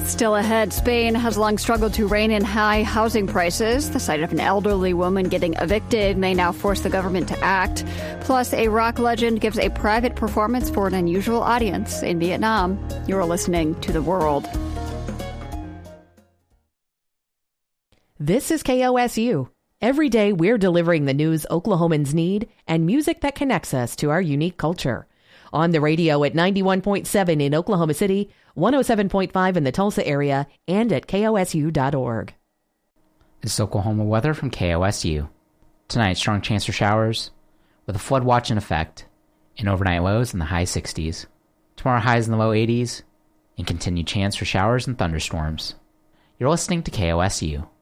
Still ahead, Spain has long struggled to rein in high housing prices. The sight of an elderly woman getting evicted may now force the government to act. Plus, a rock legend gives a private performance for an unusual audience in Vietnam. You're listening to The World. This is KOSU. Every day we're delivering the news Oklahomans need and music that connects us to our unique culture. On the radio at 91.7 in Oklahoma City, 107.5 in the Tulsa area, and at KOSU.org. This is Oklahoma weather from KOSU. Tonight, strong chance for showers, with a flood watch in effect, and overnight lows in the high 60s. Tomorrow, highs in the low 80s, and continued chance for showers and thunderstorms. You're listening to KOSU.